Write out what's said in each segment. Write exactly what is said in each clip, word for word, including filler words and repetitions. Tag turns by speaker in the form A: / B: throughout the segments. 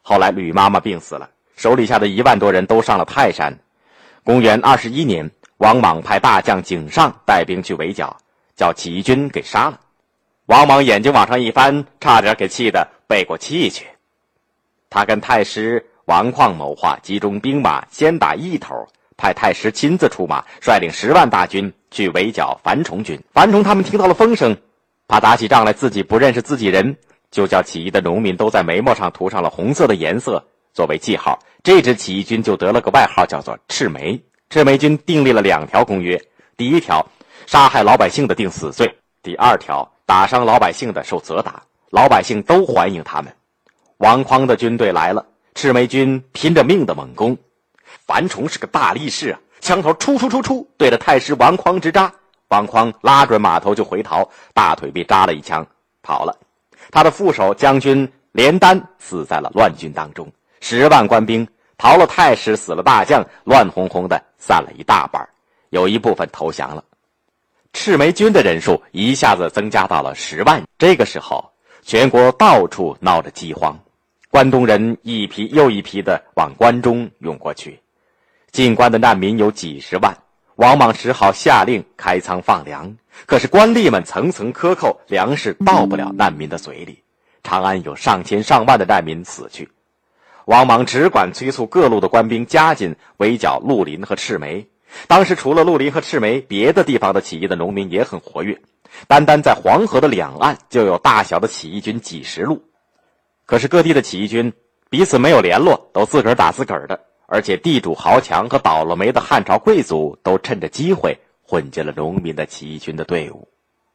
A: 后来吕妈妈病死了，手里下的一万多人都上了泰山。公元二十一年，王莽派大将景尚带兵去围剿，叫起义军给杀了。王莽眼睛往上一翻，差点给气得背过气去。他跟太师王旷谋划，集中兵马先打一头，派太师亲自出马，率领十万大军去围剿樊崇军。樊崇他们听到了风声，怕打起仗来自己不认识自己人，就叫起义的农民都在眉毛上涂上了红色的颜色作为记号。这支起义军就得了个外号，叫做赤眉。赤眉军订立了两条公约，第一条，杀害老百姓的定死罪；第二条，打伤老百姓的受责打，老百姓都欢迎他们。王匡的军队来了，赤眉军拼着命的猛攻。樊崇是个大力士啊，枪头出出出出，对着太师王匡直扎。王匡拉准马头就回逃，大腿被扎了一枪跑了。他的副手将军连丹死在了乱军当中，十万官兵逃了太师，死了大将，乱哄哄的散了一大半，有一部分投降了。赤眉军的人数一下子增加到了十万。这个时候全国到处闹着饥荒，关东人一批又一批的往关中涌过去，进关的难民有几十万。王莽只好下令开仓放粮，可是官吏们层层克扣，粮食到不了难民的嘴里，长安有上千上万的难民死去。王莽只管催促各路的官兵加紧围剿绿林和赤眉。当时除了绿林和赤眉，别的地方的起义的农民也很活跃，单单在黄河的两岸就有大小的起义军几十路。可是各地的起义军彼此没有联络，都自个儿打自个儿的，而且地主豪强和倒了霉的汉朝贵族都趁着机会混进了农民的起义军的队伍。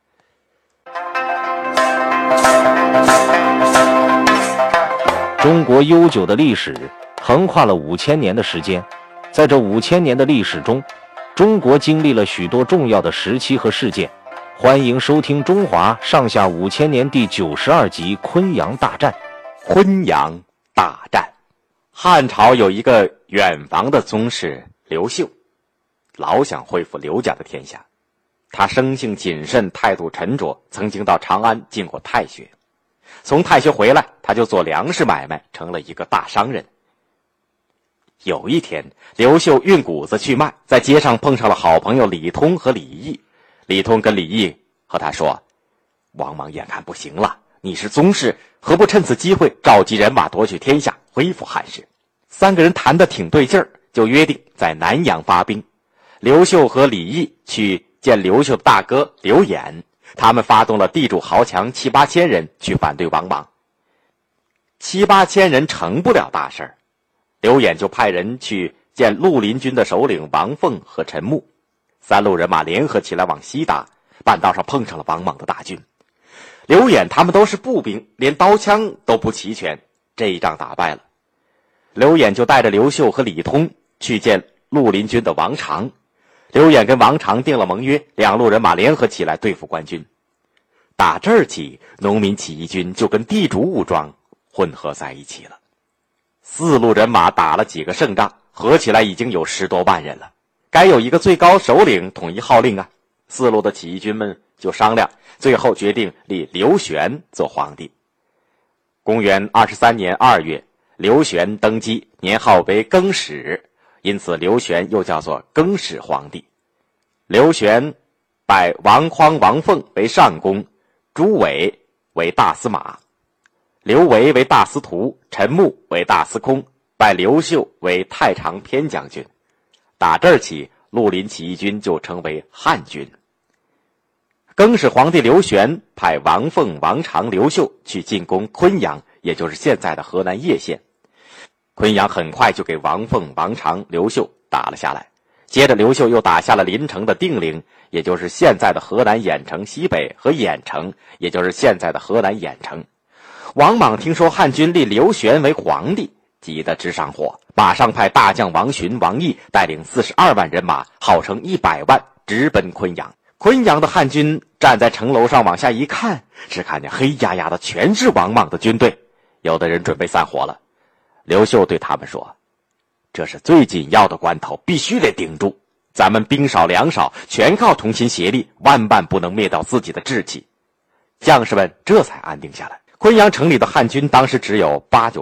B: 中国悠久的历史横跨了五千年的时间，在这五千年的历史中，中国经历了许多重要的时期和事件。欢迎收听《中华上下五千年》第九十二集《昆阳大战》。
A: 昆阳大战，汉朝有一个远房的宗室刘秀，老想恢复刘家的天下。他生性谨慎，态度沉着，曾经到长安进过太学。从太学回来，他就做粮食买卖，成了一个大商人。有一天，刘秀运谷子去卖，在街上碰上了好朋友李通和李毅。李通跟李毅和他说，王莽眼看不行了，你是宗室，何不趁此机会召集人马夺取天下，恢复汉室。三个人谈得挺对劲儿，就约定在南阳发兵。刘秀和李毅去见刘秀的大哥刘演，他们发动了地主豪强七八千人去反对王莽。七八千人成不了大事儿，刘演就派人去见绿林军的首领王凤和陈穆。三路人马联合起来往西打，半道上碰上了王莽的大军。刘演他们都是步兵，连刀枪都不齐全，这一仗打败了。刘演就带着刘秀和李通去见绿林军的王常。刘演跟王常定了盟约，两路人马联合起来对付官军。打这儿起，农民起义军就跟地主武装混合在一起了。四路人马打了几个胜仗，合起来已经有十多万人了。该有一个最高首领统一号令啊！四路的起义军们就商量，最后决定立刘玄做皇帝。公元二十三年二月，刘玄登基，年号为更始，因此刘玄又叫做更始皇帝。刘玄拜王匡、王凤为上公，朱伟为大司马，刘维为大司徒，陈穆为大司空，拜刘秀为太常偏将军。打这儿起，绿林起义军就称为汉军。更始皇帝刘玄派王凤、王常、刘秀去进攻昆阳，也就是现在的河南叶县。昆阳很快就给王凤、王常、刘秀打了下来。接着刘秀又打下了临城的定陵，也就是现在的河南兖城西北，和兖城，也就是现在的河南兖城。王莽听说汉军立刘玄为皇帝，急得直上火，马上派大将王寻、王毅带领四十二万人马，号称一百万，直奔昆阳。昆阳的汉军站在城楼上往下一看，只看见黑压压的全是王莽的军队，有的人准备散伙了。刘秀对他们说，这是最紧要的关头，必须得顶住，咱们兵少粮少，全靠同心协力，万万不能灭掉自己的志气。将士们这才安定下来。昆阳城里的汉军当时只有八九